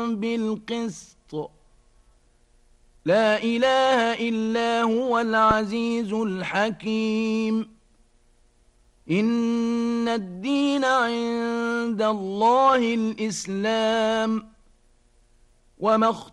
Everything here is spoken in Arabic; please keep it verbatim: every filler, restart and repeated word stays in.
بالقسط لا إله إلا هو العزيز الحكيم إن الدين عند الله الإسلام وما